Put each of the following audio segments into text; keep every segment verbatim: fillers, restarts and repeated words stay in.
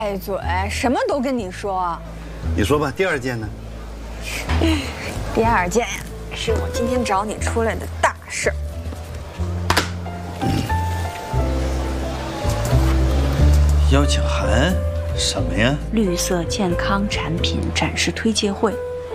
哎嘴，什么都跟你说。 你说吧，第二件呢？ 第二件呀，是我今天找你出来的大事儿。 邀请函？什么呀？ 绿色健康产品展示推介会。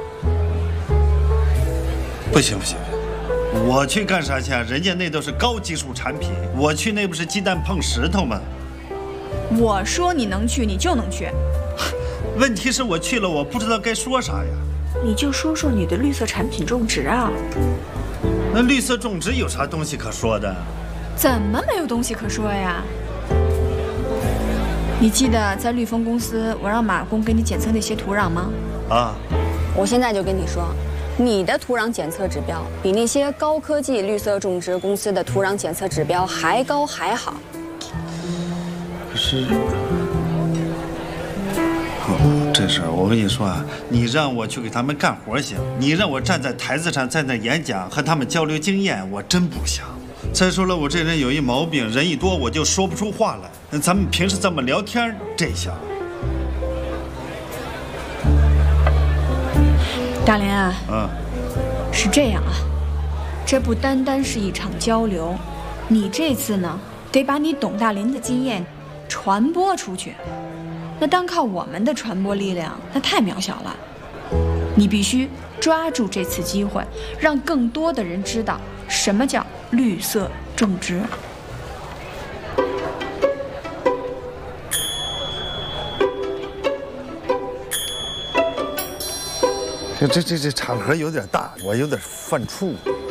不行不行，我去干啥去啊？人家那都是高技术产品，我去那不是鸡蛋碰石头吗？ 我说你能去，你就能去。 问题是我去了，我不知道该说啥呀。 你就说说你的绿色产品种植啊。 那绿色种植有啥东西可说的？ 怎么没有东西可说呀？你记得在绿丰公司，我让马工给你检测那些土壤吗？ 啊！ 我现在就跟你说，你的土壤检测指标比那些高科技绿色种植公司的土壤检测指标还高还好。 可是，这事儿我跟你说啊，你让我去给他们干活行，你让我站在台子上在那演讲和他们交流经验，我真不想。再说了，我这人有一毛病，人一多我就说不出话来。咱们平时这么聊天，这行。 大连啊， 嗯， 是这样啊，这不单单是一场交流，你这次呢，得把你董大林的经验传播出去。那单靠我们的传播力量，那太渺小了。你必须抓住这次机会，让更多的人知道什么叫绿色种植。 这这这这场合有点大，我有点犯怵。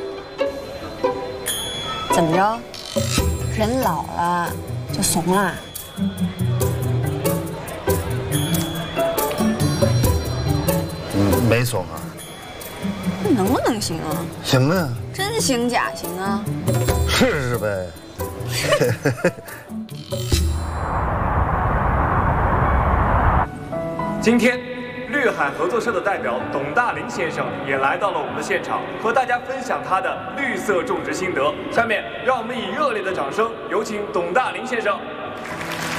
怎么着？人老了就怂了？ 嗯，没怂啊。 能不能行啊？ 行啊。 真行假行啊？ 试试呗。 今天，绿海合作社的代表董大林先生也来到了我们的现场，和大家分享他的绿色种植心得。下面，让我们以热烈的掌声，有请董大林先生。